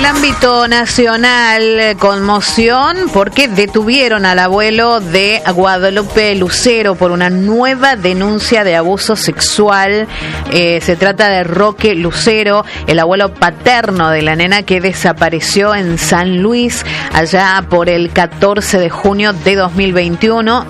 el ámbito nacional, conmoción porque detuvieron al abuelo de Guadalupe Lucero por una nueva denuncia de abuso sexual. Se trata de Roque Lucero, el abuelo paterno de la nena que desapareció en San Luis allá por el 14 de junio de 2021.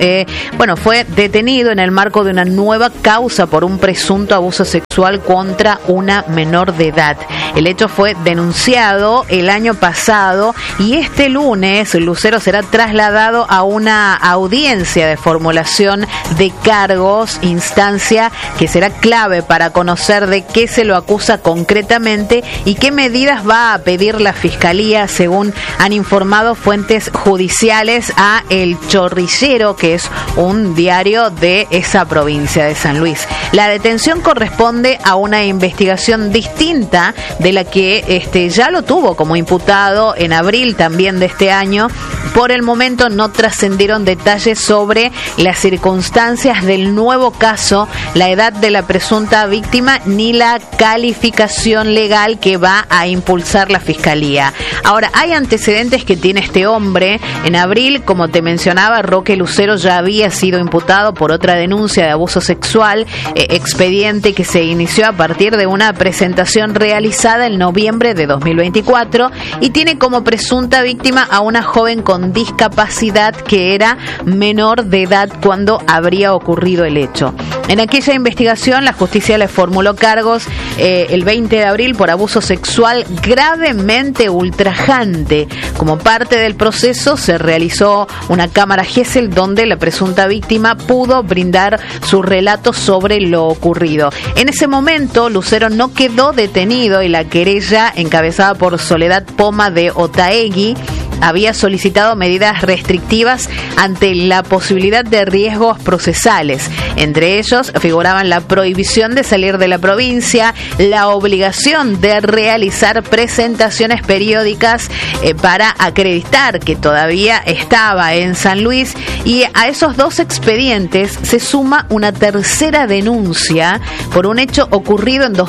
Fue detenido en el marco de una nueva causa por un presunto abuso sexual contra una menor de edad. El hecho fue denunciado el año pasado y este lunes Lucero será trasladado a una audiencia de formulación de cargos, instancia que será clave para conocer de qué se lo acusa concretamente y qué medidas va a pedir la Fiscalía, según han informado fuentes judiciales a El Chorrillero, que es un diario de esa provincia de San Luis. La detención corresponde a una investigación distinta de la que ya lo tuvo como imputado en abril también de este año. Por el momento no trascendieron detalles sobre las circunstancias del nuevo caso, la edad de la presunta víctima ni la calificación legal que va a impulsar la Fiscalía. Ahora, hay antecedentes que tiene este hombre. En abril, como te mencionaba, Roque Lucero ya había sido imputado por otra denuncia de abuso sexual, expediente que se inició a partir de una presentación realizada en noviembre de 2024 y tiene como presunta víctima a una joven con discapacidad que era menor de edad cuando habría ocurrido el hecho. En aquella investigación, la justicia le formuló cargos el 20 de abril por abuso sexual gravemente ultrajante. Como parte del proceso, se realizó una cámara Gesell donde la presunta víctima pudo brindar su relato sobre lo ocurrido. En ese momento, Lucero no quedó detenido y la querella, encabezada por Soledad Poma de Otaegui, había solicitado medidas restrictivas ante la posibilidad de riesgos procesales. Entre ellos figuraban la prohibición de salir de la provincia, la obligación de realizar presentaciones periódicas para acreditar que todavía estaba en San Luis, y a esos dos expedientes se suma una tercera denuncia por un hecho ocurrido en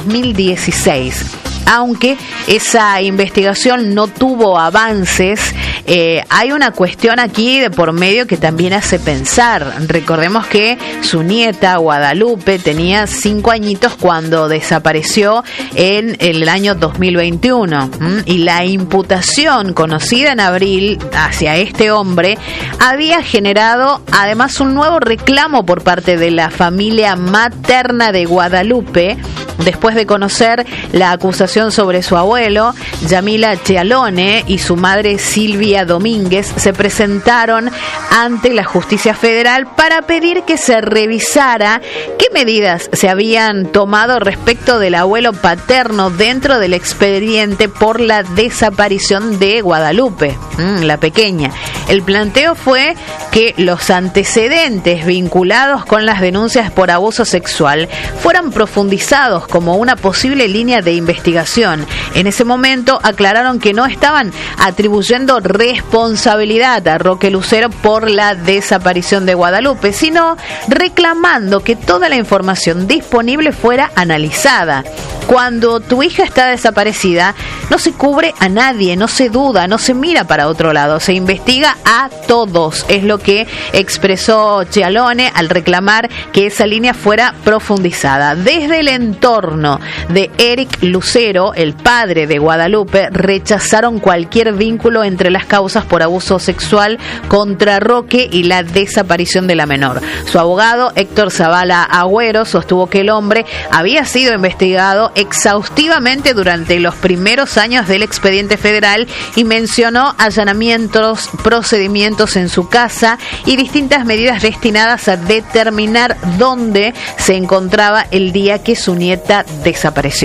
2016. Aunque esa investigación no tuvo avances, hay una cuestión aquí de por medio que también hace pensar. Recordemos que su nieta Guadalupe tenía 5 añitos cuando desapareció en el año 2021 y la imputación conocida en abril hacia este hombre había generado además un nuevo reclamo por parte de la familia materna de Guadalupe después de conocer la acusación sobre su abuelo. Yamila Chialone y su madre Silvia Domínguez se presentaron ante la justicia federal para pedir que se revisara qué medidas se habían tomado respecto del abuelo paterno dentro del expediente por la desaparición de Guadalupe, la pequeña. El planteo fue que los antecedentes vinculados con las denuncias por abuso sexual fueran profundizados como una posible línea de investigación. En ese momento aclararon que no estaban atribuyendo responsabilidad a Roque Lucero por la desaparición de Guadalupe, sino reclamando que toda la información disponible fuera analizada. Cuando tu hija está desaparecida, no se cubre a nadie, no se duda, no se mira para otro lado, se investiga a todos. Es lo que expresó Chialone al reclamar que esa línea fuera profundizada. Desde el entorno de Eric Lucero, el padre de Guadalupe, rechazaron cualquier vínculo entre las causas por abuso sexual contra Roque y la desaparición de la menor. Su abogado, Héctor Zavala Agüero, sostuvo que el hombre había sido investigado exhaustivamente durante los primeros años del expediente federal y mencionó allanamientos, procedimientos en su casa y distintas medidas destinadas a determinar dónde se encontraba el día que su nieta desapareció.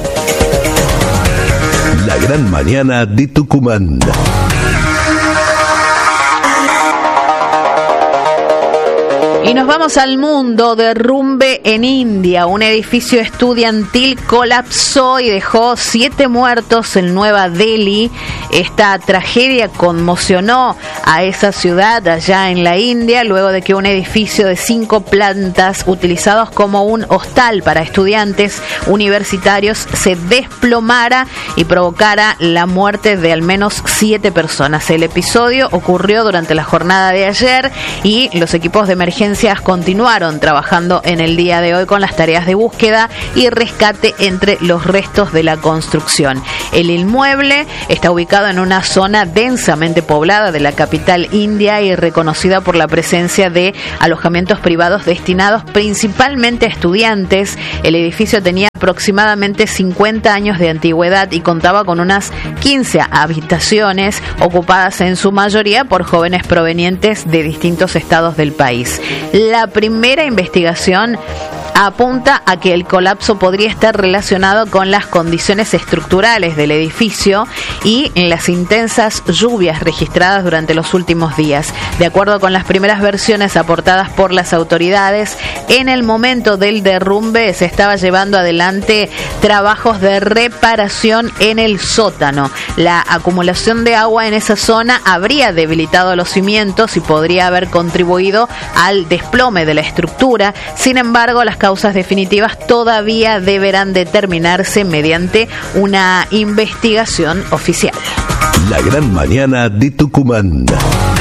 La gran mañana de Tucumán. Y nos vamos al mundo. Derrumbe en India. Un edificio estudiantil colapsó y dejó 7 muertos en Nueva Delhi. Esta tragedia conmocionó a esa ciudad allá en la India, luego de que un edificio de 5 plantas, utilizados como un hostal para estudiantes universitarios, se desplomara y provocara la muerte de al menos 7 personas. El episodio ocurrió durante la jornada de ayer y los equipos de emergencia continuaron trabajando en el día de hoy con las tareas de búsqueda y rescate entre los restos de la construcción. El inmueble está ubicado en una zona densamente poblada de la capital india y reconocida por la presencia de alojamientos privados destinados principalmente a estudiantes. El edificio tenía aproximadamente 50 años de antigüedad y contaba con unas 15 habitaciones ocupadas en su mayoría por jóvenes provenientes de distintos estados del país. La primera investigación apunta a que el colapso podría estar relacionado con las condiciones estructurales del edificio y las intensas lluvias registradas durante los últimos días. De acuerdo con las primeras versiones aportadas por las autoridades, en el momento del derrumbe se estaba llevando adelante trabajos de reparación en el sótano. La acumulación de agua en esa zona habría debilitado los cimientos y podría haber contribuido al desplome de la estructura. Sin embargo, las causas definitivas todavía deberán determinarse mediante una investigación oficial. La gran mañana de Tucumán.